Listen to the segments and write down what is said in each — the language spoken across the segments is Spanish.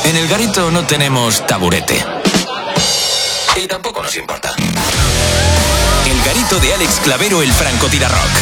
En el Garito no tenemos taburete. Y tampoco nos importa. El Garito de Alex Clavero, el francotirarrock.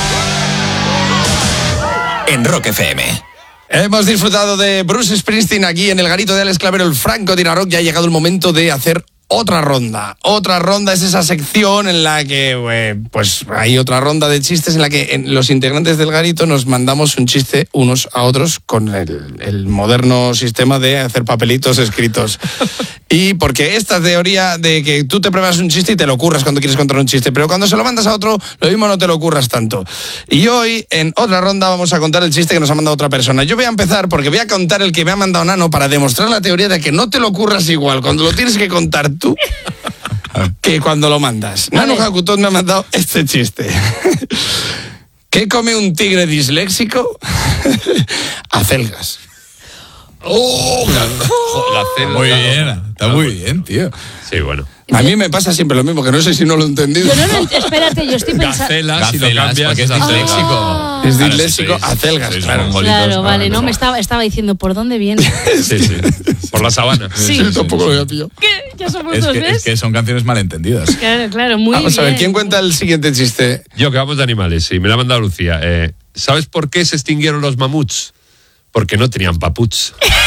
En Rock FM. Hemos disfrutado de Bruce Springsteen aquí en el Garito de Alex Clavero, el francotirarrock. Ya ha llegado el momento de hacer otra ronda. Otra ronda es esa sección en la que, pues hay otra ronda de chistes en la que los integrantes del Garito nos mandamos un chiste unos a otros con el moderno sistema de hacer papelitos escritos. Y porque esta teoría de que tú te pruebas un chiste y te lo curras cuando quieres contar un chiste, pero cuando se lo mandas a otro, lo mismo no te lo curras tanto. Y hoy, en otra ronda, vamos a contar el chiste que nos ha mandado otra persona. Yo voy a empezar porque voy a contar el que me ha mandado Nano para demostrar la teoría de que no te lo curras igual cuando lo tienes que contar tú que cuando lo mandas. Nano Hakutón me ha mandado este chiste. ¿Qué come un tigre disléxico? Acelgas. ¡Oh! Muy bien, está muy bien, tío. Sí, bueno. A mí me pasa siempre lo mismo, que no sé si no lo he entendido. Yo no, espérate, yo estoy pensando... Gacelas, si lo cambias, porque es disléxico. Es disléxico, acelgas, claro. Claro, vale, no, me estaba diciendo, ¿por dónde viene? Sí. Por la sabana. Sí. Yo tampoco lo había pillado. ¿Qué? Ya somos dos, ¿ves? Es que son canciones malentendidas. Claro, muy bien. Vamos a ver, ¿quién cuenta el siguiente chiste? Yo, que vamos de animales, sí, me lo ha mandado Lucía. ¿Sabes por qué se extinguieron los mamuts? Porque no tenían paputs.